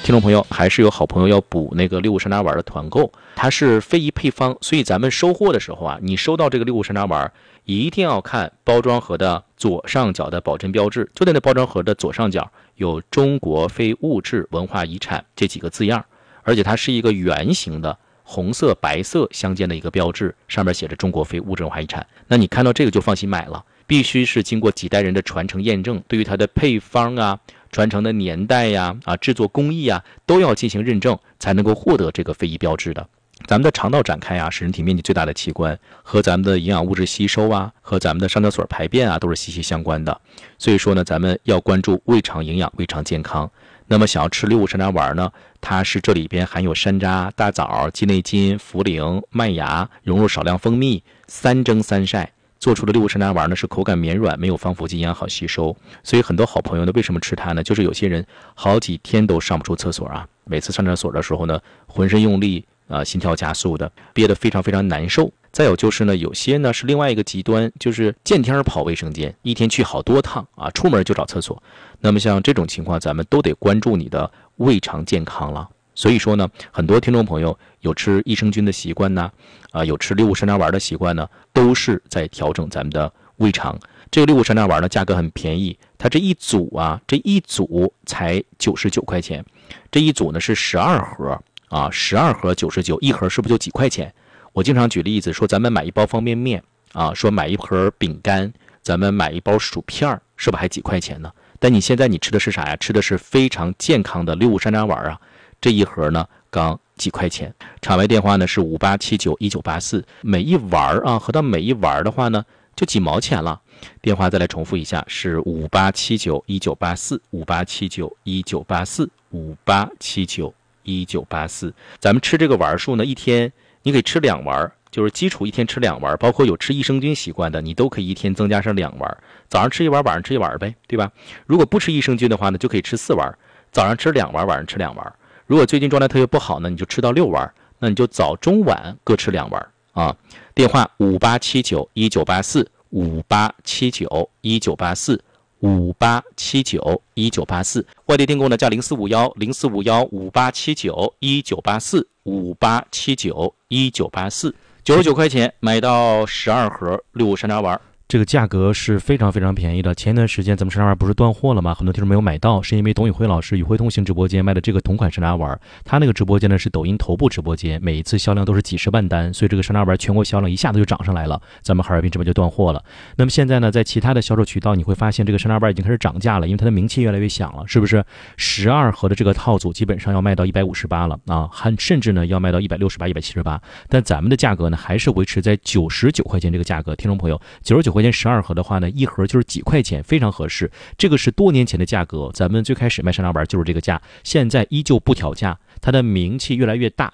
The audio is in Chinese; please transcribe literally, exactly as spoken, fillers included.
听众朋友，还是有好朋友要补那个六五山楂丸的团购，它是非遗配方，所以咱们收货的时候啊，你收到这个六五山楂丸，一定要看包装盒的左上角的保真标志，就在那包装盒的左上角有中国非物质文化遗产这几个字样，而且它是一个圆形的红色白色相间的一个标志，上面写着中国非物质文化遗产。那你看到这个就放心买了，必须是经过几代人的传承验证，对于它的配方啊、传承的年代呀、啊、制作工艺啊，都要进行认证，才能够获得这个非遗标志的。咱们的肠道展开啊，是人体面积最大的器官，和咱们的营养物质吸收啊，和咱们的上厕所排便啊，都是息息相关的。所以说呢，咱们要关注胃肠营养、胃肠健康。那么想要吃六五山楂丸呢，它是这里边含有山楂、大枣、鸡内金、茯苓、麦芽，融入少量蜂蜜，三蒸三晒做出的六五山楂丸呢，是口感绵软，没有防腐剂，营养好吸收。所以很多好朋友呢，为什么吃它呢？就是有些人好几天都上不出厕所啊，每次上厕所的时候呢，浑身用力啊、呃，心跳加速的，憋得非常非常难受。再有就是呢，有些呢是另外一个极端，就是见天跑卫生间，一天去好多趟啊，出门就找厕所。那么像这种情况，咱们都得关注你的胃肠健康了。所以说呢，很多听众朋友有吃益生菌的习惯呢，啊、呃，有吃六五山楂丸的习惯呢，都是在调整咱们的胃肠。这个六五山楂丸呢，价格很便宜，它这一组啊，这一组才九十九块钱，这一组呢是十二盒啊，十二盒九十九，一盒是不是就几块钱？我经常举例子说，咱们买一包方便面啊，说买一盒饼干，咱们买一包薯片，是不是还几块钱呢？但你现在你吃的是啥呀？吃的是非常健康的六五山楂丸啊，这一盒呢刚几块钱。场外电话呢是五八七九一九八四，每一丸啊，合到每一丸的话呢就几毛钱了。电话再来重复一下，是五八七九一九八四，五八七九一九八四，五八七九一九八四。咱们吃这个丸数呢，一天你可以吃两丸，就是基础一天吃两丸，包括有吃益生菌习惯的，你都可以一天增加上两丸，早上吃一丸，晚上吃一丸呗，对吧？如果不吃益生菌的话呢，就可以吃四丸，早上吃两丸，晚上吃两丸。如果最近状态特别不好呢，你就吃到六丸，那你就早中晚各吃两丸啊。电话五八七九一九八四，五八七九一九八四，五八七九一九八四。外地订购呢加零四五幺零四五幺五八七九一九八四，五八七九一九八四，九十九块钱买到十二盒六五山楂丸。 这个价格是非常非常便宜的。前一段时间咱们山楂丸不是断货了吗？很多听众没有买到，是因为董宇辉老师宇辉通行直播间卖的这个同款山楂丸，他那个直播间呢是抖音头部直播间，每一次销量都是几十万单，所以这个山楂丸全国销量一下子就涨上来了，咱们哈尔滨直播就断货了。那么现在呢，在其他的销售渠道你会发现这个山楂丸已经开始涨价了，因为它的名气越来越响了，是不是？十二盒的这个套组基本上要卖到一百五十八了啊，还甚至呢要卖到一百六十八、一百七十八，但咱们的价格呢还是维持在九十九块钱这个价格。听众朋友，九十九块钱十二盒的话呢，一盒就是几块钱，非常合适。这个是多年前的价格，咱们最开始卖山楂丸就是这个价，现在依旧不调价。它的名气越来越大，